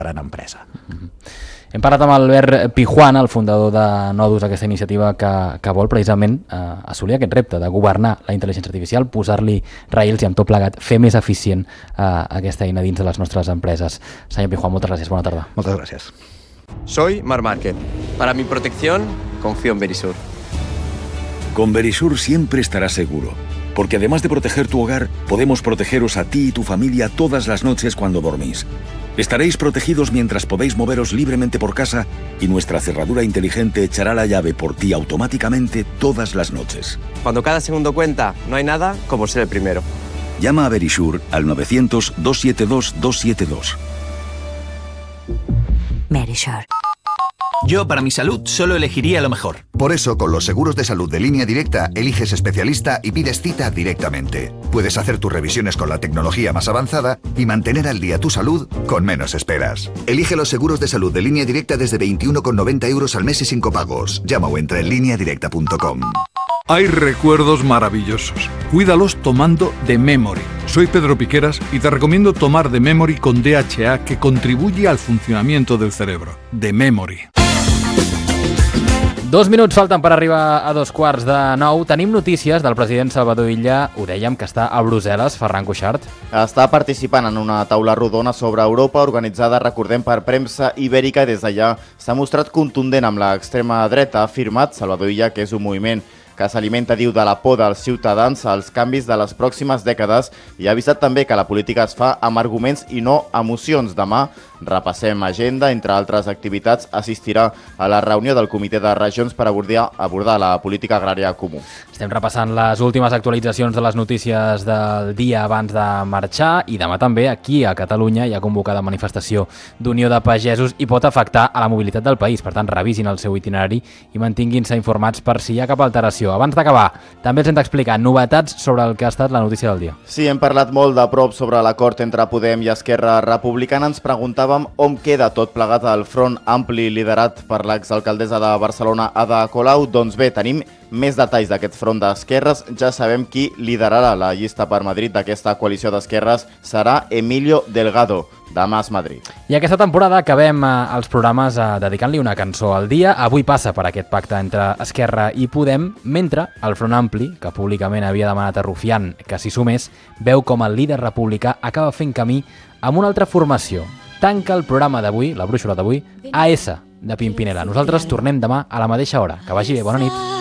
gran empresa. Hem parlat amb Albert Pijuana, el fundador de Nodus, aquesta iniciativa que vol precisament assolir aquest repte de governar la intel·ligència artificial, posar-li rails i amb tot plegat fer més eficient aquesta eina dins de les nostres empreses. Senyor Pijuana, moltes gràcies, bona tarda. Moltes gràcies. Soy Marc Márquez. Para mi protección, confío en Verisur. Con Verisur siempre estarás seguro, porque además de proteger tu hogar, podemos protegeros a ti y tu familia todas las noches cuando dormís. Estaréis protegidos mientras podéis moveros libremente por casa y nuestra cerradura inteligente echará la llave por ti automáticamente todas las noches. Cuando cada segundo cuenta, no hay nada como ser el primero. Llama a Verisur al 900-272-272. Verisur. Yo, para mi salud, solo elegiría lo mejor. Por eso, con los seguros de salud de Línea Directa, eliges especialista y pides cita directamente. Puedes hacer tus revisiones con la tecnología más avanzada y mantener al día tu salud con menos esperas. Elige los seguros de salud de Línea Directa desde 21,90 € al mes y sin copagos. Llama o entra en lineadirecta.com. Hay recuerdos maravillosos. Cuídalos tomando The Memory. Soy Pedro Piqueras y te recomiendo tomar The Memory con DHA, que contribuye al funcionamiento del cerebro. The Memory. 2 minuts falten per arribar a 8:45. Tenim notícies del president Salvador Illa. Ho dèiem, que està a Brussel·les, Ferran Cuixart. Està participant en una taula rodona sobre Europa organitzada, recordem, per premsa ibèrica. Des d'allà s'ha mostrat contundent amb l'extrema dreta. Ha afirmat Salvador Illa que és un moviment que s'alimenta, diu, de la por dels ciutadans als canvis de les pròximes dècades, i ha avisat també que la política es fa amb arguments i no emocions. Demà repassem agenda. Entre altres activitats, assistirà a la reunió del Comitè de Regions per abordar la política agrària comú. Estem repassant les últimes actualitzacions de les notícies del dia abans de marxar, i demà també aquí a Catalunya hi ha convocada manifestació d'Unió de Pagesos i pot afectar a la mobilitat del país. Per tant, revisin el seu itinerari i mantinguin-se informats per si hi ha cap alteració. Abans d'acabar, també els hem d'explicar novetats sobre el que ha estat la notícia del dia. Sí, hem parlat molt de prop sobre l'acord entre Podem i Esquerra Republicana. Ens preguntàvem on queda tot plegat al Front Ampli liderat per l'exalcaldessa de Barcelona, Ada Colau. Doncs bé, tenim més detalls d'aquest front d'esquerres. Ja sabem qui liderarà la llista per Madrid d'aquesta coalició d'esquerres. Serà Emilio Delgado, de Mas Madrid. I aquesta temporada acabem els programes dedicant-li una cançó al dia. Avui passa per aquest pacte entre Esquerra i Podem, mentre el Front Ampli, que públicament havia demanat a Rufián que s'hi sumés, veu com el líder republicà acaba fent camí amb una altra formació. Tanca el programa d'avui, la brúixola d'avui, AS, de Pimpinela. Nosaltres tornem demà a la mateixa hora. Que vagi bé, bona nit.